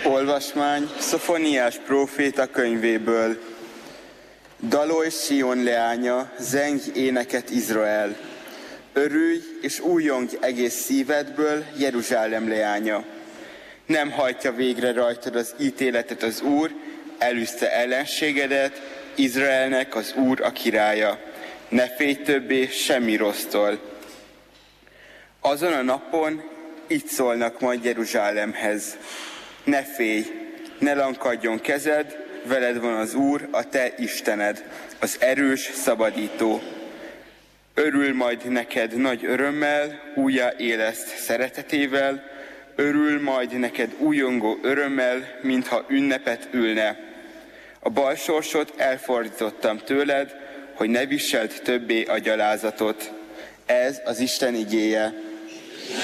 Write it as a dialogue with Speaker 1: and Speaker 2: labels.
Speaker 1: Olvasmány Szofoniás próféta könyvéből. Dalolj Sion leánya, zengj éneket Izrael. Örülj és újjongj egész szívedből, Jeruzsálem leánya. Nem hajtja végre rajtad az ítéletet az Úr, elűzte ellenségedet, Izraelnek az Úr a királya. Ne félj többé semmi rossztól. Azon a napon így szólnak majd Jeruzsálemhez. Ne félj, ne lankadjon kezed, veled van az Úr, a te Istened, az erős szabadító. Örül majd neked nagy örömmel, újjáéleszt szeretetével, örül majd neked újongó örömmel, mintha ünnepet ülne. A bal sorsot elfordítottam tőled, hogy ne viseld többé a gyalázatot. Ez az Isten igéje.